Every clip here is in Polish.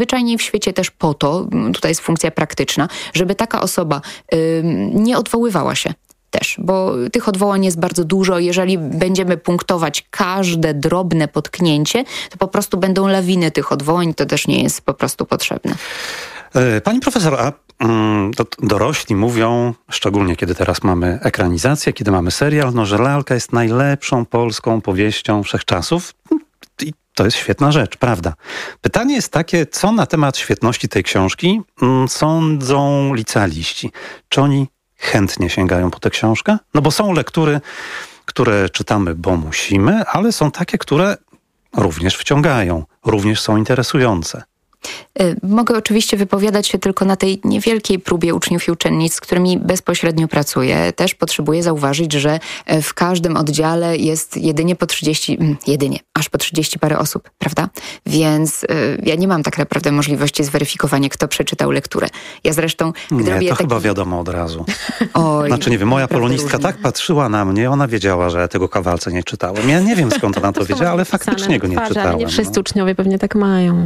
najzwyczajniej w świecie też po to, tutaj jest funkcja praktyczna, żeby taka osoba nie odwoływała się też, bo tych odwołań jest bardzo dużo. Jeżeli będziemy punktować każde drobne potknięcie, to po prostu będą lawiny tych odwołań, to też nie jest po prostu potrzebne. Pani profesor, a dorośli mówią, szczególnie kiedy teraz mamy ekranizację, kiedy mamy serial, że lalka jest najlepszą polską powieścią wszechczasów. I to jest świetna rzecz, prawda? Pytanie jest takie, co na temat świetności tej książki sądzą licealiści? Czy oni chętnie sięgają po tę książkę? No bo są lektury, które czytamy, bo musimy, ale są takie, które również wciągają, również są interesujące. Mogę oczywiście wypowiadać się tylko na tej niewielkiej próbie uczniów i uczennic, z którymi bezpośrednio pracuję. Też potrzebuję zauważyć, że w każdym oddziale jest aż po 30 parę osób, prawda? Więc ja nie mam tak naprawdę możliwości zweryfikowania, kto przeczytał lekturę. Ja zresztą... chyba wiadomo od razu. Znaczy nie wiem, moja polonistka tak patrzyła na mnie, ona wiedziała, że ja tego Kawalca nie czytałem. Ja nie wiem, skąd ona to wiedziała, ale faktycznie go nie czytałem. Ale nie wszyscy uczniowie pewnie tak mają.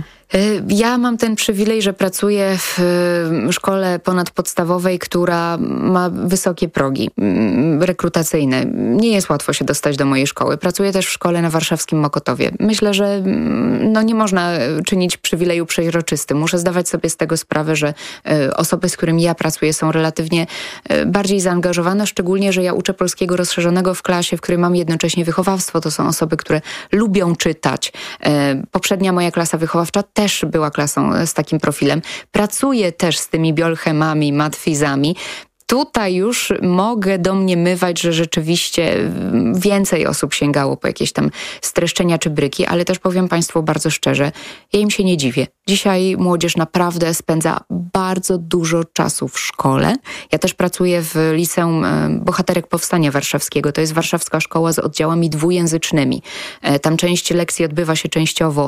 Ja mam ten przywilej, że pracuję w szkole ponadpodstawowej, która ma wysokie progi rekrutacyjne. Nie jest łatwo się dostać do mojej szkoły. Pracuję też w szkole na warszawskim Mokotowie. Myślę, że nie można czynić przywileju przeźroczystym. Muszę zdawać sobie z tego sprawę, że osoby, z którymi ja pracuję, są relatywnie bardziej zaangażowane, szczególnie, że ja uczę polskiego rozszerzonego w klasie, w której mam jednocześnie wychowawstwo. To są osoby, które lubią czytać. Poprzednia moja klasa wychowawcza też była klasą z takim profilem. Pracuję też z tymi biolchemami, matfizami. Tutaj już mogę domniemywać, że rzeczywiście więcej osób sięgało po jakieś tam streszczenia czy bryki, ale też powiem Państwu bardzo szczerze, ja im się nie dziwię. Dzisiaj młodzież naprawdę spędza bardzo dużo czasu w szkole. Ja też pracuję w Liceum Bohaterek Powstania Warszawskiego. To jest warszawska szkoła z oddziałami dwujęzycznymi. Tam część lekcji odbywa się częściowo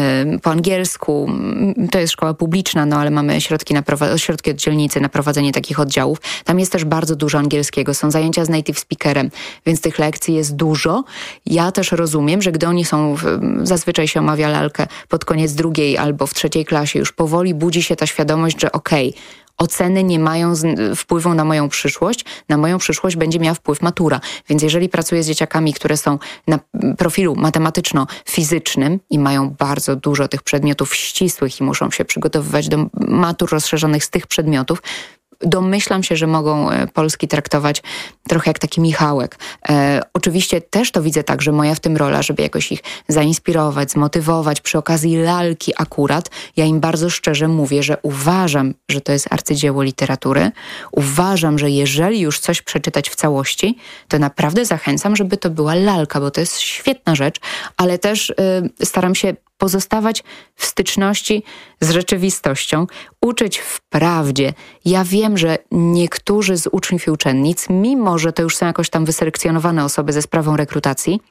po angielsku. To jest szkoła publiczna, ale mamy środki od dzielnicy na prowadzenie takich oddziałów. Tam jest też bardzo dużo angielskiego. Są zajęcia z native speakerem, więc tych lekcji jest dużo. Ja też rozumiem, że gdy oni zazwyczaj się omawia lalkę pod koniec drugiej albo w trzeciej klasie, już powoli budzi się ta świadomość, że oceny nie mają wpływu na moją przyszłość będzie miała wpływ matura. Więc jeżeli pracuję z dzieciakami, które są na profilu matematyczno-fizycznym i mają bardzo dużo tych przedmiotów ścisłych i muszą się przygotowywać do matur rozszerzonych z tych przedmiotów, domyślam się, że mogą polski traktować trochę jak taki Michałek. Oczywiście też to widzę tak, że moja w tym rola, żeby jakoś ich zainspirować, zmotywować przy okazji lalki akurat. Ja im bardzo szczerze mówię, że uważam, że to jest arcydzieło literatury. Uważam, że jeżeli już coś przeczytać w całości, to naprawdę zachęcam, żeby to była lalka, bo to jest świetna rzecz, ale też staram się pozostawać w styczności z rzeczywistością, uczyć w prawdzie. Ja wiem, że niektórzy z uczniów i uczennic, mimo że to już są jakoś tam wyselekcjonowane osoby ze sprawą rekrutacji,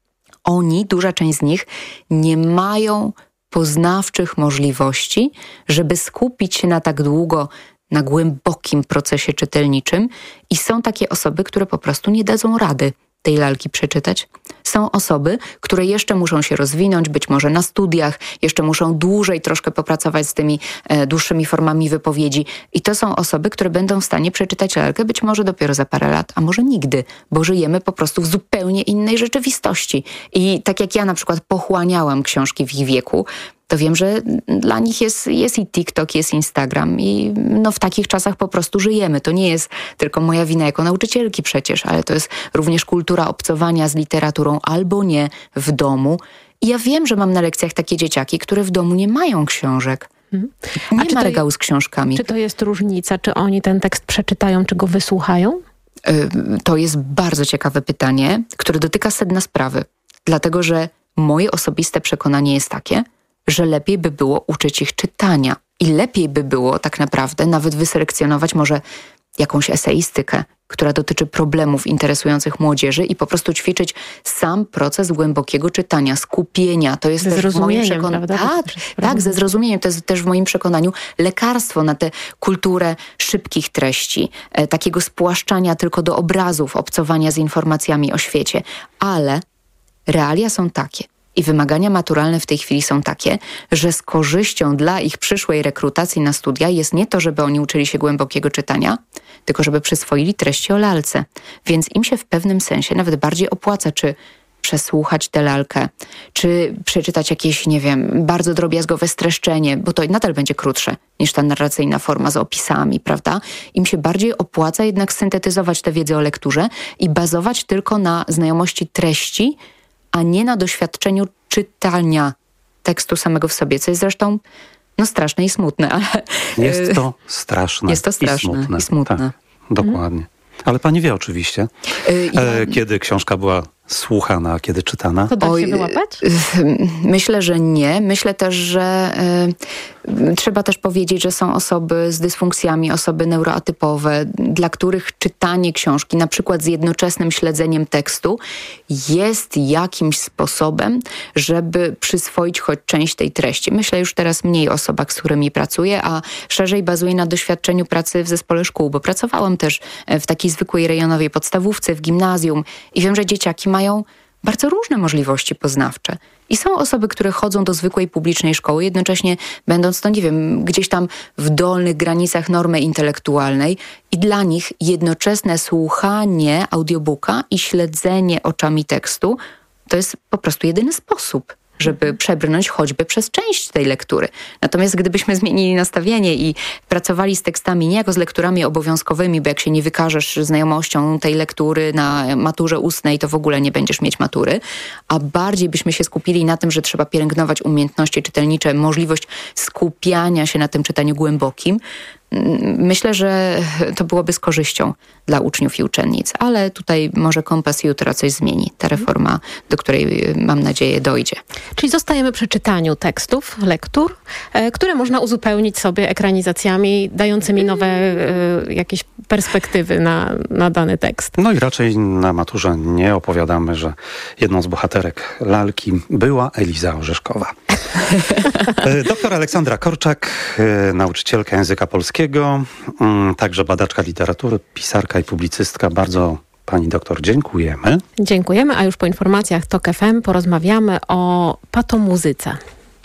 duża część z nich nie mają poznawczych możliwości, żeby skupić się na tak długo na głębokim procesie czytelniczym i są takie osoby, które po prostu nie dadzą rady tej lalki przeczytać. Są osoby, które jeszcze muszą się rozwinąć, być może na studiach, jeszcze muszą dłużej troszkę popracować z tymi dłuższymi formami wypowiedzi i to są osoby, które będą w stanie przeczytać lalkę być może dopiero za parę lat, a może nigdy, bo żyjemy po prostu w zupełnie innej rzeczywistości. I tak jak ja na przykład pochłaniałam książki w ich wieku, to wiem, że dla nich jest i TikTok, jest Instagram i w takich czasach po prostu żyjemy. To nie jest tylko moja wina jako nauczycielki przecież, ale to jest również kultura obcowania z literaturą albo nie w domu. I ja wiem, że mam na lekcjach takie dzieciaki, które w domu nie mają książek. Nie ma regału z książkami. Czy to jest różnica? Czy oni ten tekst przeczytają, czy go wysłuchają? To jest bardzo ciekawe pytanie, które dotyka sedna sprawy. Dlatego, że moje osobiste przekonanie jest takie, że lepiej by było uczyć ich czytania i lepiej by było tak naprawdę nawet wyselekcjonować może jakąś eseistykę, która dotyczy problemów interesujących młodzieży i po prostu ćwiczyć sam proces głębokiego czytania, skupienia. To jest też w moim przekonaniu. Tak, ze zrozumieniem. To jest też w moim przekonaniu lekarstwo na tę kulturę szybkich treści, takiego spłaszczania tylko do obrazów, obcowania z informacjami o świecie. Ale realia są takie, I wymagania maturalne w tej chwili są takie, że z korzyścią dla ich przyszłej rekrutacji na studia jest nie to, żeby oni uczyli się głębokiego czytania, tylko żeby przyswoili treści o lalce. Więc im się w pewnym sensie nawet bardziej opłaca, czy przesłuchać tę lalkę, czy przeczytać jakieś, nie wiem, bardzo drobiazgowe streszczenie, bo to nadal będzie krótsze niż ta narracyjna forma z opisami, prawda? Im się bardziej opłaca jednak syntetyzować tę wiedzę o lekturze i bazować tylko na znajomości treści, a nie na doświadczeniu czytania tekstu samego w sobie, co jest zresztą straszne i smutne. Ale jest to straszne, i smutne. Tak, dokładnie. Ale pani wie oczywiście, kiedy książka była słuchana, a kiedy czytana? To da się wyłapać? Myślę, że nie. Myślę też, że trzeba też powiedzieć, że są osoby z dysfunkcjami, osoby neuroatypowe, dla których czytanie książki, na przykład z jednoczesnym śledzeniem tekstu, jest jakimś sposobem, żeby przyswoić choć część tej treści. Myślę już teraz mniej o osobach, z którymi pracuję, a szerzej bazuję na doświadczeniu pracy w zespole szkół, bo pracowałam też w takiej zwykłej rejonowej podstawówce, w gimnazjum i wiem, że dzieciaki mają bardzo różne możliwości poznawcze. I są osoby, które chodzą do zwykłej publicznej szkoły, jednocześnie będąc, nie wiem, gdzieś tam w dolnych granicach normy intelektualnej i dla nich jednoczesne słuchanie audiobooka i śledzenie oczami tekstu to jest po prostu jedyny sposób, żeby przebrnąć choćby przez część tej lektury. Natomiast gdybyśmy zmienili nastawienie i pracowali z tekstami nie jako z lekturami obowiązkowymi, bo jak się nie wykażesz znajomością tej lektury na maturze ustnej, to w ogóle nie będziesz mieć matury, a bardziej byśmy się skupili na tym, że trzeba pielęgnować umiejętności czytelnicze, możliwość skupiania się na tym czytaniu głębokim, myślę, że to byłoby z korzyścią dla uczniów i uczennic, ale tutaj może kompas jutra coś zmieni. Ta reforma, do której mam nadzieję dojdzie. Czyli zostajemy przy czytaniu tekstów, lektur, które można uzupełnić sobie ekranizacjami, dającymi nowe jakieś perspektywy na dany tekst. No i raczej na maturze nie opowiadamy, że jedną z bohaterek lalki była Eliza Orzeszkowa. Doktor Aleksandra Korczak, nauczycielka języka polskiego, także badaczka literatury, pisarka i publicystka. Bardzo pani doktor dziękujemy. Dziękujemy, a już po informacjach TOK FM porozmawiamy o patomuzyce.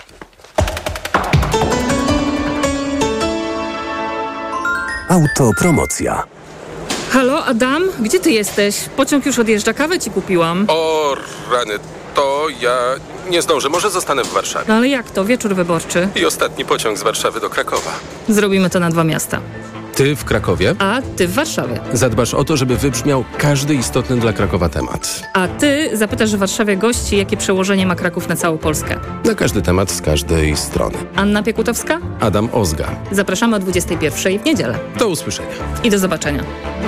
Autopromocja. Halo, Adam? Gdzie ty jesteś? Pociąg już odjeżdża, kawę ci kupiłam. O rany, to ja nie zdążę, może zostanę w Warszawie. No ale jak to? Wieczór wyborczy. I ostatni pociąg z Warszawy do Krakowa. Zrobimy to na 2 miasta. Ty w Krakowie? A ty w Warszawie. Zadbasz o to, żeby wybrzmiał każdy istotny dla Krakowa temat. A ty zapytasz w Warszawie gości, jakie przełożenie ma Kraków na całą Polskę. Na każdy temat z każdej strony. Anna Piekutowska? Adam Ozga. Zapraszamy o 21:00 w niedzielę. Do usłyszenia. I do zobaczenia.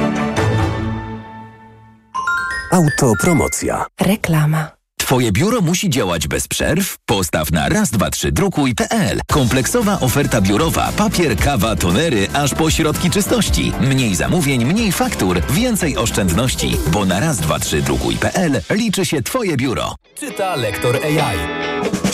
Autopromocja. Reklama. Twoje biuro musi działać bez przerw? Postaw na raz-dwa-trzy-drukuj.pl. Kompleksowa oferta biurowa. Papier, kawa, tonery, aż po środki czystości. Mniej zamówień, mniej faktur, więcej oszczędności. Bo na raz-dwa-trzy-drukuj.pl liczy się Twoje biuro. Czyta lektor AI.